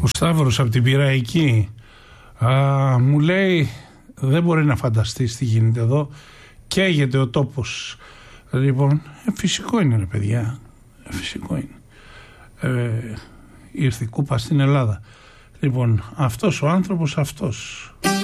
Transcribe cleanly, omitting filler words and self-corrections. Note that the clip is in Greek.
Ο Σταύρος από την Πειραϊκή μου λέει, δεν μπορεί να φανταστείς τι γίνεται εδώ, καίγεται ο τόπος. Λοιπόν, φυσικό είναι ρε παιδιά, φυσικό είναι. Ήρθε η κούπα στην Ελλάδα. Λοιπόν, αυτός ο άνθρωπος αυτός